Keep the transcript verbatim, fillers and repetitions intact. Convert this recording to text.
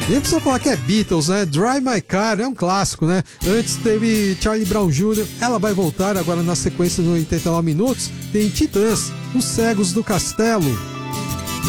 Nem precisa falar que é Beatles, né? Drive My Car é um clássico, né? Antes teve Charlie Brown Júnior Ela vai voltar agora na sequência de oitenta e nove minutos. Tem Titãs, Os Cegos do Castelo.